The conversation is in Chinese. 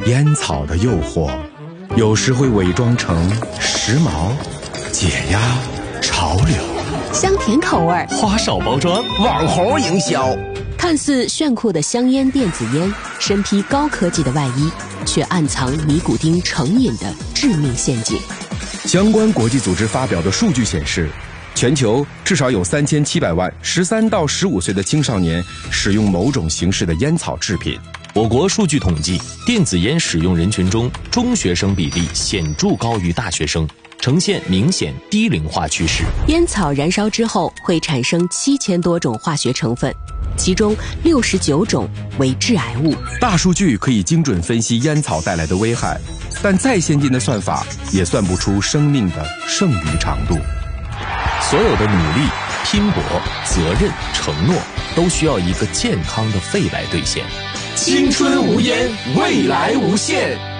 烟草的诱惑，有时会伪装成时髦、解压、潮流， 香甜口味， 花哨包装，网红营销。 看似炫酷的香烟电子烟，身披高科技的外衣，却暗藏尼古丁成瘾的致命陷阱。 相关国际组织发表的数据显示，全球至少有3700万13到15岁的青少年使用某种形式的烟草制品。 我国数据统计，电子烟使用人群中，中学生比例显著高于大学生，呈现明显低龄化趋势。 烟草燃烧之后会产生7000多种化学成分，其中69种为致癌物。 大数据可以精准分析烟草带来的危害，但再先进的算法也算不出生命的剩余长度。 所有的努力、拼搏、责任、承诺，都需要一个健康的肺来兑现。 青春无烟，未来无限。